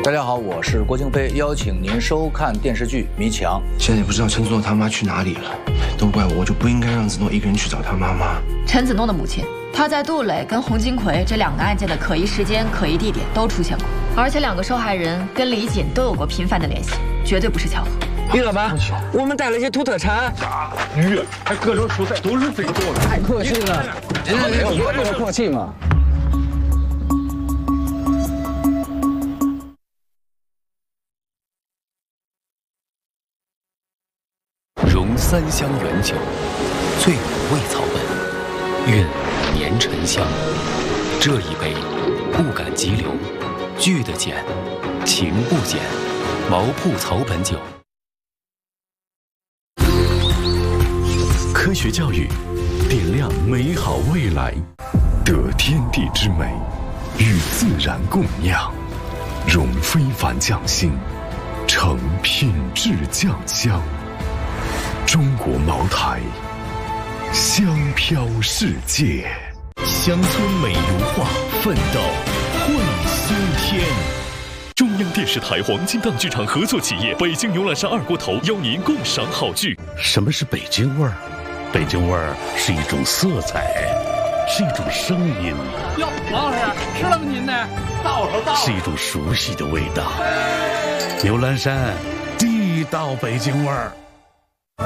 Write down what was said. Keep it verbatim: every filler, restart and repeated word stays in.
大家好，我是郭京飞，邀请您收看电视剧《迷墙》。 现在也不知道陈子诺他妈去哪里了，都怪我，我就不应该让子诺一个人去找他妈妈。 陈子诺的母亲，她在杜磊跟洪金奎这两个案件的可疑时间、可疑地点都出现过，而且两个受害人跟李锦都有过频繁的联系，绝对不是巧合。 于老板，我们带了些土特产， 鱼，还各种蔬菜都是自己做的， 太客气了。有这么客气吗？ 融三香原酒，醉五味草本，韵年沉香。这一杯，不敢急流，聚得减，情不减。毛铺草本酒。 科学教育，点亮美好未来。得天地之美，与自然共酿，融非凡匠心，成品质酱香。 中国茅台，香飘世界。乡村美如画，奋斗绘新天。中央电视台黄金档剧场合作企业北京牛栏山二锅头邀您共赏好剧。 什么是北京味儿？北京味儿是一种色彩，是一种声音。 哟，王老师吃了吗？您呢？到了，到了。 是一种熟悉的味道。牛栏山，地道北京味儿。